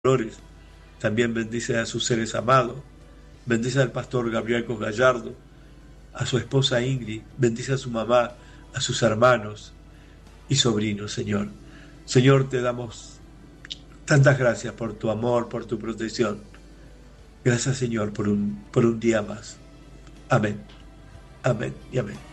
Flores. También bendice a sus seres amados. Bendice al pastor Gabriel Gallardo, a su esposa Ingrid. Bendice a su mamá, a sus hermanos y sobrinos, Señor. Señor, te damos tantas gracias por tu amor, por tu protección. Gracias, Señor, por un día más. Amén. Amén y amén.